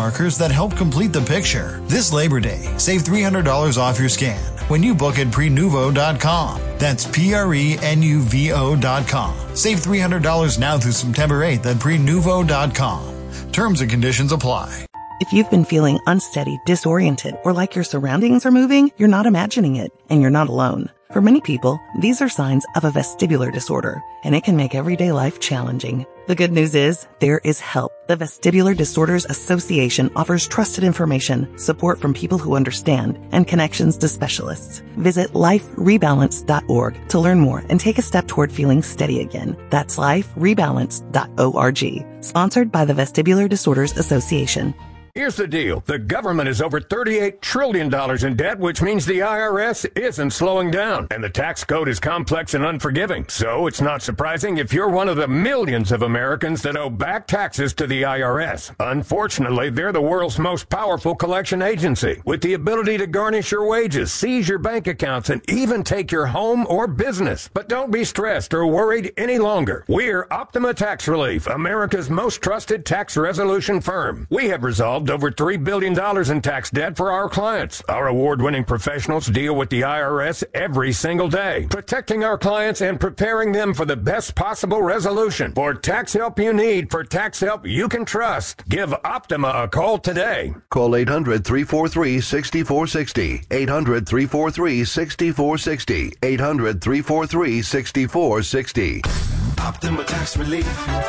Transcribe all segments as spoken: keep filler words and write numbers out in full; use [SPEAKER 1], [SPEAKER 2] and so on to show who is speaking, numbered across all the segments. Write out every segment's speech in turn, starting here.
[SPEAKER 1] markers that help complete the picture. This Labor Day, save three hundred dollars off your scan when you book at prenuvo dot com. That's P R E N U V O dot com. Save three hundred dollars now through September eighth at prenuvo dot com. Terms and conditions apply.
[SPEAKER 2] If you've been feeling unsteady, disoriented, or like your surroundings are moving, you're not imagining it, and you're not alone. For many people, these are signs of a vestibular disorder, and it can make everyday life challenging. The good news is, there is help. The Vestibular Disorders Association offers trusted information, support from people who understand, and connections to specialists. Visit life rebalance dot org to learn more and take a step toward feeling steady again. That's life rebalance dot org. Sponsored by the Vestibular Disorders Association.
[SPEAKER 3] Here's the deal. The government is over thirty-eight trillion dollars in debt, which means the I R S isn't slowing down. And the tax code is complex and unforgiving. So it's not surprising if you're one of the millions of Americans that owe back taxes to the I R S. Unfortunately, they're the world's most powerful collection agency, with the ability to garnish your wages, seize your bank accounts, and even take your home or business. But don't be stressed or worried any longer. We're Optima Tax Relief, America's most trusted tax resolution firm. We have resolved over three billion dollars in tax debt for our clients. Our award-winning professionals deal with the I R S every single day, protecting our clients and preparing them for the best possible resolution. For tax help you need, for tax help you can trust, give Optima a call today.
[SPEAKER 4] Call eight hundred, three four three, six four six zero, eight hundred, three four three, six four six zero, eight hundred, three four three, six four six zero.
[SPEAKER 5] Optima Tax Relief.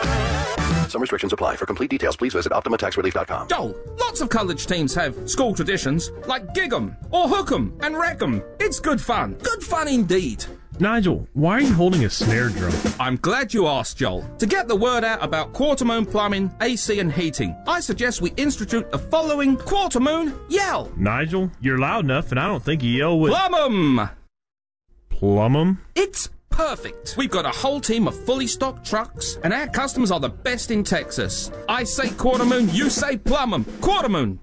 [SPEAKER 4] Some restrictions apply. For complete details, please visit optima tax relief dot com.
[SPEAKER 6] Joel, lots of college teams have school traditions, like gig 'em, or hook 'em, and wreck 'em. It's good fun. Good fun indeed.
[SPEAKER 7] Nigel, why are you holding a snare drum?
[SPEAKER 6] I'm glad you asked, Joel. To get the word out about Quartermoon Plumbing, A C and Heating, I suggest we institute the following Quartermoon Yell.
[SPEAKER 7] Nigel, you're loud enough, and I don't think you yell with...
[SPEAKER 6] Plum 'em!
[SPEAKER 7] Plum 'em?
[SPEAKER 6] It's perfect. We've got a whole team of fully stocked trucks, and our customers are the best in Texas. I say Quartermoon, you say Plum 'em. Quartermoon!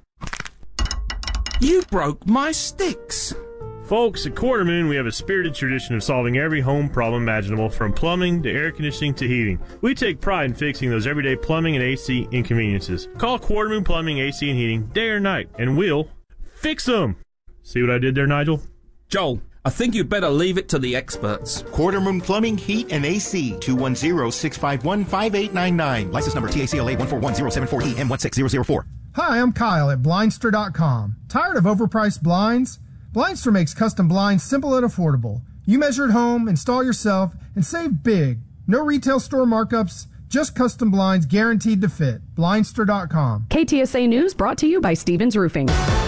[SPEAKER 6] You broke my sticks.
[SPEAKER 7] Folks, at Quartermoon, we have a spirited tradition of solving every home problem imaginable, from plumbing to air conditioning to heating. We take pride in fixing those everyday plumbing and A C inconveniences. Call Quartermoon Plumbing, A C, and Heating day or night, and we'll fix them. See what I did there, Nigel?
[SPEAKER 6] Joel, I think you better leave it to the experts.
[SPEAKER 8] Quartermoon Plumbing, Heat, and A C. two one zero, six five one, five eight nine nine. License number T A C L A one four one zero seven four E M one six zero zero four.
[SPEAKER 9] Hi, I'm Kyle at Blindster dot com. Tired of overpriced blinds? Blindster makes custom blinds simple and affordable. You measure at home, install yourself, and save big. No retail store markups, just custom blinds guaranteed to fit. Blindster dot com.
[SPEAKER 10] K T S A News brought to you by Stevens Roofing.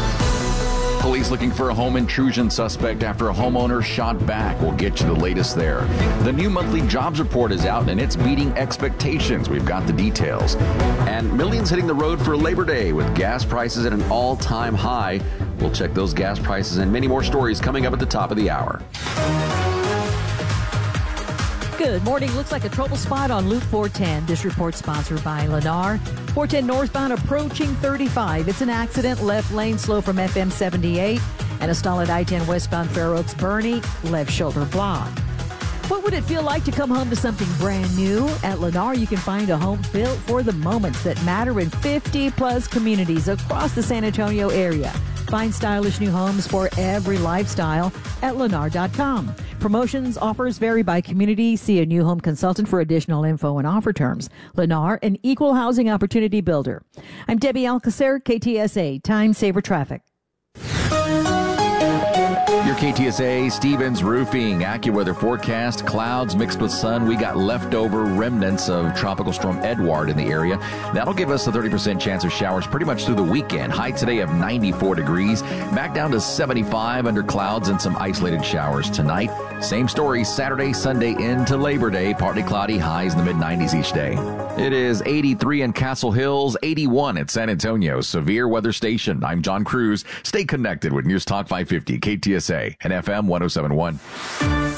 [SPEAKER 11] Police looking for a home intrusion suspect after a homeowner shot back. We'll get you the latest there. The new monthly jobs report is out, and it's beating expectations. We've got the details. And millions hitting the road for Labor Day with gas prices at an all-time high. We'll check those gas prices and many more stories coming up at the top of the hour.
[SPEAKER 12] Good morning. Looks like a trouble spot on Loop four ten. This report sponsored by Lennar. four ten northbound approaching thirty-five. It's an accident. Left lane slow from F M seventy-eight. And a stall at I ten westbound Fair Oaks Bernie. Left shoulder block. What would it feel like to come home to something brand new? At Lennar, you can find a home built for the moments that matter in fifty plus communities across the San Antonio area. Find stylish new homes for every lifestyle at lennar dot com. Promotions, offers vary by community. See a new home consultant for additional info and offer terms. Lennar, an equal housing opportunity builder. I'm Debbie Alcacer, K T S A, Time Saver Traffic.
[SPEAKER 11] Your K T S A Stevens Roofing AccuWeather forecast. Clouds mixed with sun. We got leftover remnants of Tropical Storm Edward in the area. That'll give us a thirty percent chance of showers pretty much through the weekend. High today of ninety-four degrees. Back down to seventy-five under clouds and some isolated showers tonight. Same story Saturday, Sunday into Labor Day. Partly cloudy, highs in the mid nineties each day. It is eighty-three in Castle Hills, eighty-one at San Antonio. Severe weather station. I'm John Cruz. Stay connected with News Talk five fifty, K T S A, and F M one oh seven point one.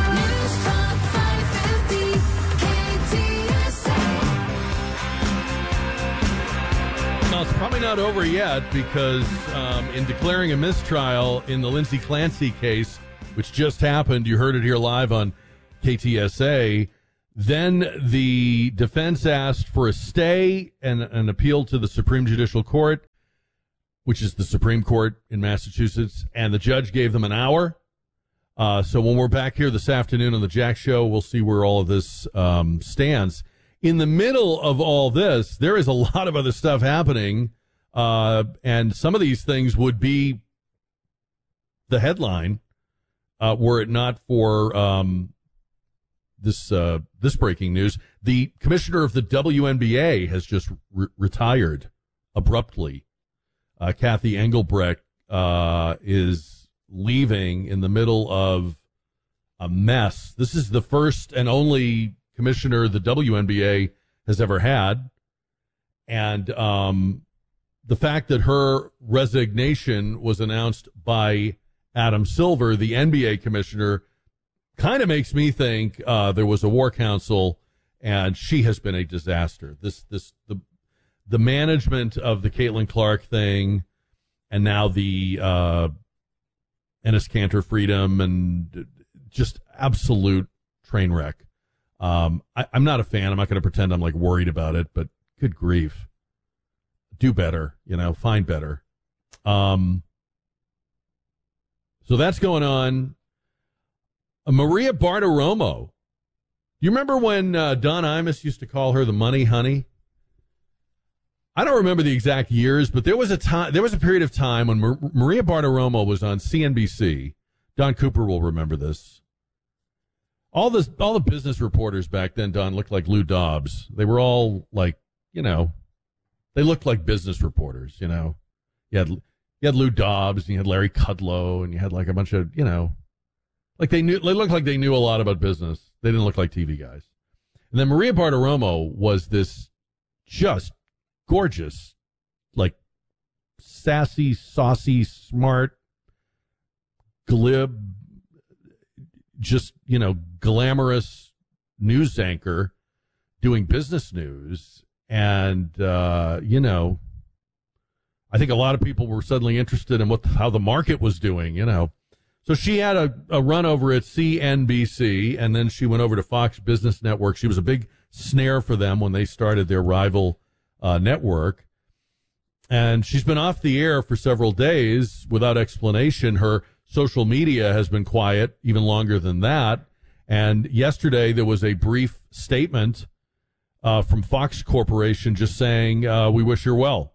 [SPEAKER 13] It's probably not over yet because um, in declaring a mistrial in the Lindsey Clancy case, which just happened, you heard it here live on K T S A, Then the defense asked for a stay and an appeal to the Supreme Judicial Court, which is the Supreme Court in Massachusetts, and the judge gave them an hour. Uh, so when we're back here this afternoon on the Jack Show, we'll see where all of this um, stands. In the middle of all this, there is a lot of other stuff happening, uh, and some of these things would be the headline uh, were it not for um, this uh, this breaking news. The commissioner of the W N B A has just re- retired abruptly. Uh, Kathy Engelbrecht uh, is leaving in the middle of a mess. This is the first and only commissioner the W N B A has ever had. And um, the fact that her resignation was announced by Adam Silver, the N B A commissioner, kind of makes me think uh, there was a war council, and she has been a disaster. This, this, the, the management of the Caitlin Clark thing, and now the uh, Enes Kanter freedom, and just absolute train wreck. Um, I, I'm not a fan. I'm not going to pretend I'm like worried about it, but good grief, do better. You know, find better. Um, so that's going on. Uh, Maria Bartiromo. You remember when uh, Don Imus used to call her the money honey? I don't remember the exact years, but there was a time, there was a period of time when Mar- Maria Bartiromo was on C N B C. Don Cooper will remember this. All this, all the business reporters back then, Don, looked like Lou Dobbs. They were all like, you know, they looked like business reporters. You know, you had you had Lou Dobbs, and you had Larry Kudlow, and you had like a bunch of, you know, like they knew. They looked like they knew a lot about business. They didn't look like T V guys. And then Maria Bartiromo was this just gorgeous, like sassy, saucy, smart, glib, just, you know, glamorous news anchor doing business news. And, uh, you know, I think a lot of people were suddenly interested in what the, how the market was doing, you know. So she had a, a run over at C N B C, and then she went over to Fox Business Network. She was a big snare for them when they started their rival uh, network. And she's been off the air for several days without explanation. Her social media has been quiet even longer than that. And yesterday there was a brief statement uh, from Fox Corporation just saying, uh, we wish her well.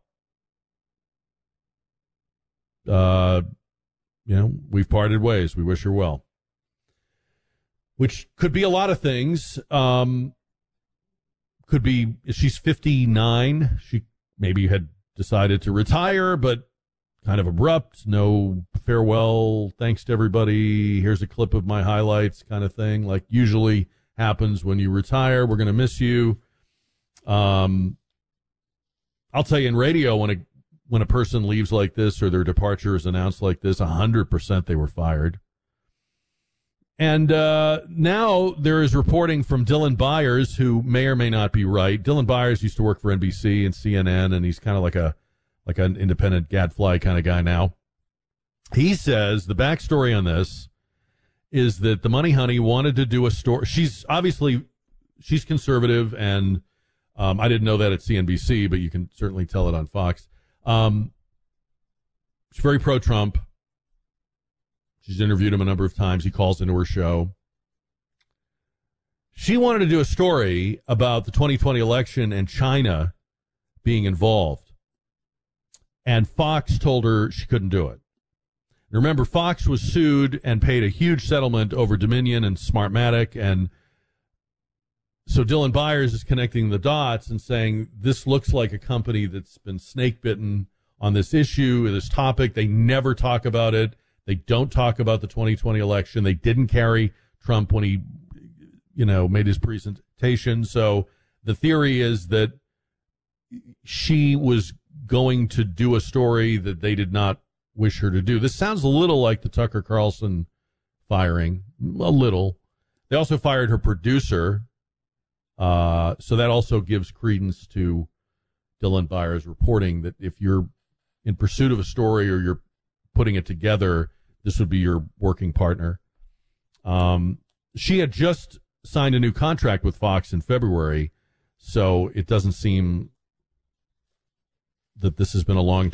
[SPEAKER 13] Uh, you know, we've parted ways. We wish her well. Which could be a lot of things. Um, could be, she's fifty-nine. She maybe had decided to retire, but kind of abrupt. No farewell, thanks to everybody. Here's a clip of my highlights kind of thing. Like usually happens when you retire. We're going to miss you. Um, I'll tell you, in radio, when a when a person leaves like this or their departure is announced like this, one hundred percent they were fired. And uh, now there is reporting from Dylan Byers, who may or may not be right. Dylan Byers used to work for N B C and C N N, and he's kind of like a like an independent gadfly kind of guy now. He says the backstory on this is that the Money Honey wanted to do a story. She's obviously, she's conservative, and um, I didn't know that at C N B C, but you can certainly tell it on Fox. Um, she's very pro-Trump. She's interviewed him a number of times. He calls into her show. She wanted to do a story about the twenty twenty election and China being involved. And Fox told her she couldn't do it. Remember, Fox was sued and paid a huge settlement over Dominion and Smartmatic. And so Dylan Byers is connecting the dots and saying, this looks like a company that's been snake bitten on this issue, this topic. They never talk about it. They don't talk about the twenty twenty election. They didn't carry Trump when he, you know, made his presentation. So the theory is that she was going to do a story that they did not wish her to do. This sounds a little like the Tucker Carlson firing, a little. They also fired her producer. Uh, so that also gives credence to Dylan Byers reporting that if you're in pursuit of a story or you're putting it together, this would be your working partner. Um, she had just signed a new contract with Fox in February, so it doesn't seem that this has been a long